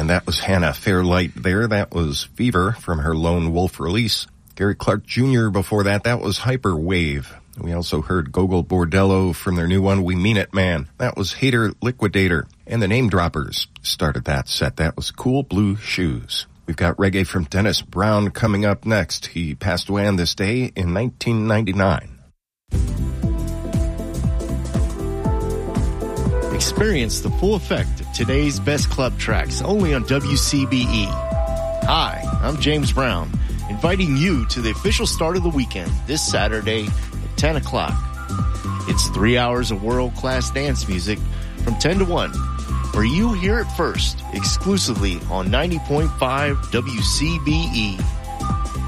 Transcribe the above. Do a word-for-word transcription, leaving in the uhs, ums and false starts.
And that was Hannah Fairlight there. That was Fever from her Lone Wolf release. Gary Clark Junior before that, that was Hyperwave. We also heard Gogol Bordello from their new one, We Mean It Man. That was Hater Liquidator. And the Name Droppers started that set. That was Cool Blue Shoes. We've got reggae from Dennis Brown coming up next. He passed away on this day in nineteen ninety-nine. Experience the full effect of today's best club tracks only on W C B E. Hi, I'm James Brown, inviting you to the official start of the weekend this Saturday at ten o'clock. It's three hours of world-class dance music from ten to one, where you hear it first, exclusively on ninety point five W C B E.